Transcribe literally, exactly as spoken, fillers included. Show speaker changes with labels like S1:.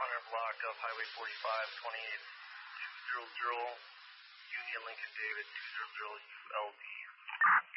S1: hundred block of Highway forty-five, twenty-eight, two zero zero, Union Lincoln David, two zero zero U L D.